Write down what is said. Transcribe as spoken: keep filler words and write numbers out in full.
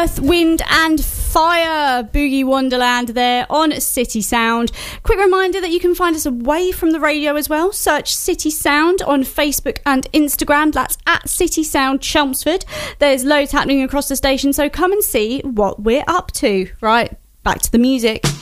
Earth, Wind and Fire, Boogie Wonderland there on City Sound. Quick reminder that you can find us away from the radio as well. Search City Sound on Facebook and Instagram. That's at City Sound Chelmsford. There's loads happening across the station, so come and see what we're up to. Right, back to the music.